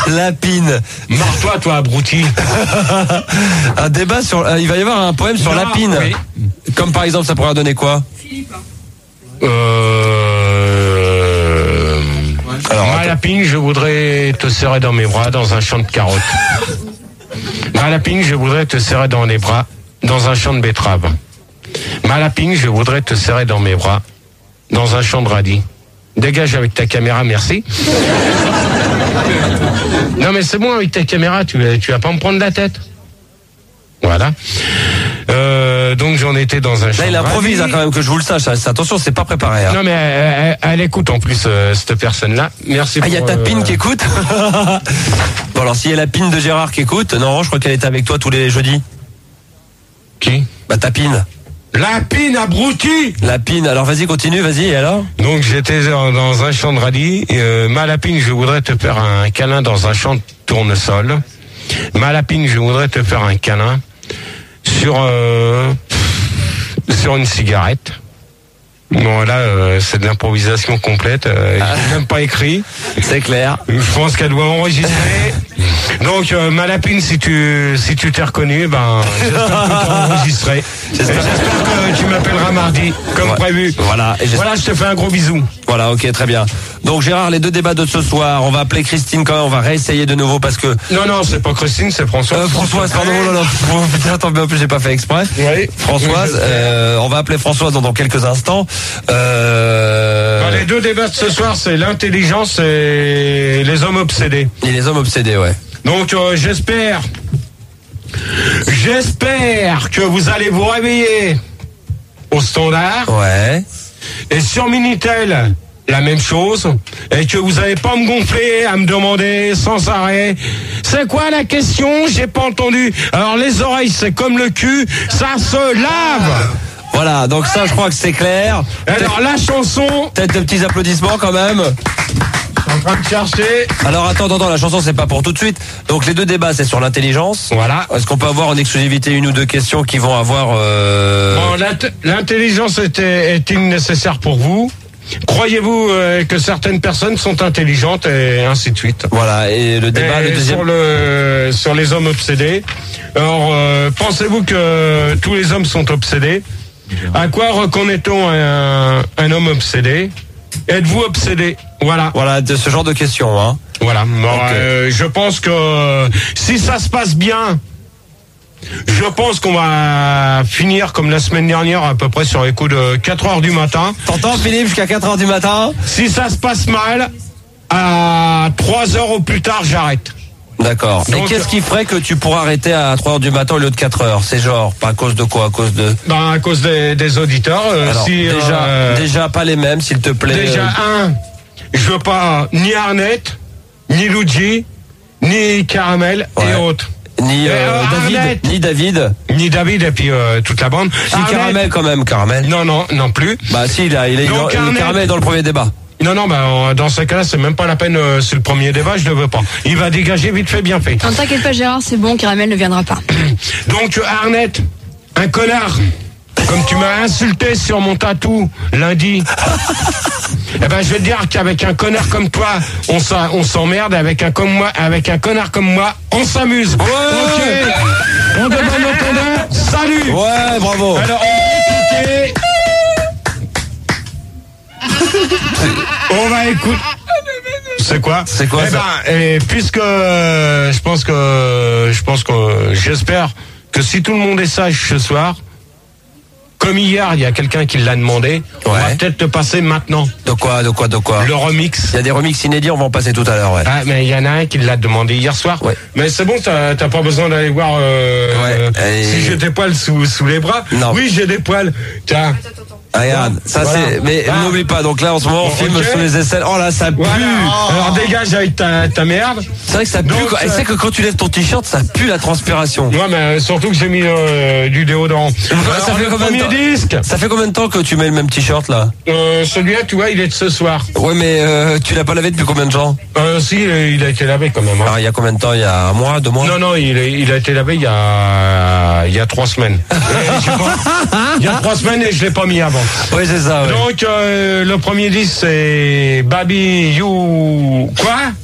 Lapine. Marre-toi, toi, abruti. Un débat sur. Il va y avoir un poème sur Lapine. Oui. Comme par exemple, ça pourrait donner quoi? Alors, ma lapine, je voudrais te serrer dans mes bras dans un champ de carottes. Ma lapine, je voudrais te serrer dans les bras dans un champ de betteraves. Ma lapine, je voudrais te serrer dans mes bras dans un champ de radis. Dégage avec ta caméra, merci. Non mais c'est bon avec ta caméra, tu vas pas me prendre la tête. Voilà. Donc j'en étais dans un champ. Là, il improvise quand même, que je vous le sache. Attention, c'est pas préparé. Hein. Non mais elle écoute en plus cette personne-là. Merci. Ah, il y a ta pine qui écoute. Bon alors, s'il y a la pine de Gérard qui écoute, non, je crois qu'elle était avec toi tous les jeudis. Qui? Bah ta pine. La pine abruti. La pine. Alors vas-y, continue, vas-y. Et alors? Donc j'étais dans un champ de radis. Ma lapine, je voudrais te faire un câlin dans un champ de tournesol. Ma lapine, je voudrais te faire un câlin sur une cigarette. Bon là, c'est de l'improvisation complète. J'ai même pas écrit. C'est clair. Je pense qu'elle doit enregistrer. Donc ma lapine, si tu t'es reconnu, ben j'espère que tu as enregistré. J'espère que tu m'appelleras mardi, comme prévu. Voilà. Voilà, je te fais un gros bisou. Voilà, ok, très bien. Donc Gérard, les deux débats de ce soir, on va appeler Christine quand même, on va réessayer de nouveau parce que... Non, c'est pas Christine, c'est Françoise. Françoise, pardon, non. Putain, tant mieux, en plus j'ai pas fait exprès. Oui. Françoise, on va appeler Françoise dans quelques instants. Les deux débats de ce soir, c'est l'intelligence et les hommes obsédés. Et les hommes obsédés, ouais. Donc j'espère que vous allez vous réveiller au standard. Ouais. Et sur Minitel, la même chose. Et que vous n'allez pas me gonfler à me demander sans arrêt. C'est quoi la question? J'ai pas entendu. Alors les oreilles, c'est comme le cul, ça se lave. Voilà, donc ça, je crois que c'est clair. Alors la chanson... Peut-être de petits applaudissements quand même. En train de chercher. Alors attends, la chanson c'est pas pour tout de suite. Donc les deux débats c'est sur l'intelligence. Voilà. Est-ce qu'on peut avoir en exclusivité une ou deux questions qui vont avoir... Bon, l'intelligence est-il nécessaire pour vous? Croyez-vous que certaines personnes sont intelligentes et ainsi de suite. Voilà, et le débat, le deuxième... Sur les hommes obsédés. Alors, pensez-vous que tous les hommes sont obsédés? À quoi reconnaît-on un homme obsédé? Êtes-vous obsédé? Voilà, de ce genre de questions, hein. Voilà. Okay. Je pense que si ça se passe bien, je pense qu'on va finir comme la semaine dernière, à peu près sur les coups de 4h du matin. T'entends, Philippe, jusqu'à 4h du matin? Si ça se passe mal, à 3h au plus tard, j'arrête. D'accord. Et qu'est-ce qui ferait que tu pourras arrêter à 3h du matin au lieu de 4h? C'est genre, pas à cause de quoi? À cause de... À cause des auditeurs. Alors, déjà, pas les mêmes, s'il te plaît. Déjà, je veux pas ni Arnett, ni Luigi, ni Caramel et autres. Ni David. Ni David et puis toute la bande. Si Caramel quand même, Caramel. Non plus. Bah si, il est Caramel dans le premier débat. Non, dans ce cas-là, c'est même pas la peine, c'est le premier débat, je ne veux pas. Il va dégager vite fait, bien fait. Ne t'inquiète pas, Gérard, c'est bon, Caramel ne viendra pas. Donc, Arnett, un connard, comme tu m'as insulté sur mon tatou lundi, eh ben, je vais te dire qu'avec un connard comme toi, on s'emmerde, avec un connard comme moi, on s'amuse. Ouais. Ok. On demande l'entendeur. Salut. Ouais, bravo. Alors, on va écouter. C'est quoi ça? Puisque j'espère que si tout le monde est sage ce soir, comme hier, il y a quelqu'un qui l'a demandé, on va peut-être te passer maintenant. De quoi? Le remix. Il y a des remix inédits, on va en passer tout à l'heure, ouais. Ah, mais il y en a un qui l'a demandé hier soir. Ouais. Mais c'est bon, t'as pas besoin d'aller voir si j'ai des poils sous les bras. Non. Oui, j'ai des poils. Tiens. Regarde, ça c'est... Mais n'oublie pas, donc là en ce moment on filme sous les aisselles. Oh là, ça pue. Alors dégage avec ta merde. C'est vrai que ça pue. Et c'est que quand tu lèves ton t-shirt, ça pue la transpiration. Ouais, mais surtout que j'ai mis du déodorant. Ça fait combien de temps que tu mets le même t-shirt là? Celui-là, tu vois, il est de ce soir. Ouais, mais tu l'as pas lavé depuis combien de temps? Si, il a été lavé quand même. Hein. Alors il y a combien de temps? Il y a un mois, 2 mois? Non, il a été lavé il y a 3 semaines. Il y a 3 semaines et je l'ai pas mis avant. Oui, c'est ça. Ouais. Donc le premier disque c'est Baby You quoi?